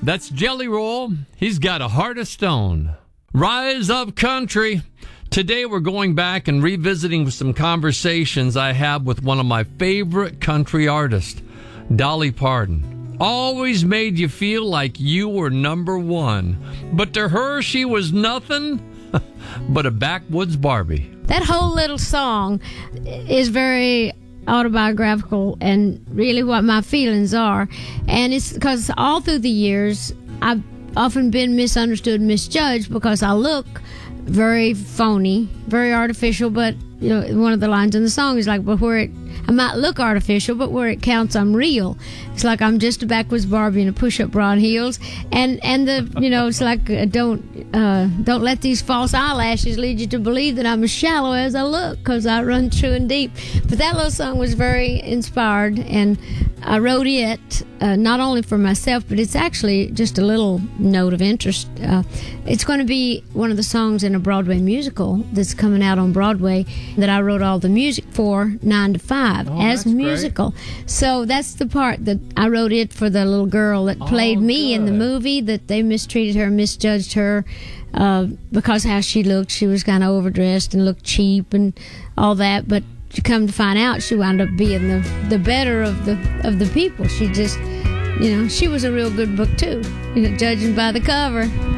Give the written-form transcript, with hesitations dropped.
That's Jelly Roll. He's got a heart of stone. Rise Up Country. Today we're going back and revisiting some conversations I have with one of my favorite country artists, Dolly Parton. Always made you feel like you were number one. But to her, she was nothing but a backwoods Barbie. That whole little song is very autobiographical and really what my feelings are. And it's because all through the years, I've often been misunderstood, misjudged because I look very phony, very artificial, but you know, one of the lines in the song is like, but where it, I might look artificial, but where it counts, I'm real. It's like I'm just a backwoods Barbie in a push-up bra and heels, and the you know, it's like don't let these false eyelashes lead you to believe that I'm as shallow as I look, because I run true and deep. But that little song was very inspired, and I wrote it not only for myself, but it's actually just a little note of interest. It's going to be one of the songs in a Broadway musical that's coming out on Broadway that I wrote all the music for, 9 to 5, as musical. Great. So that's the part that I wrote it for the little girl that played me in the movie, that they mistreated her, misjudged her because how she looked. She was kind of overdressed and looked cheap and all that, but to come to find out, she wound up being the better of the people. She just, you know, she was a real good book too, you know, judging by the cover.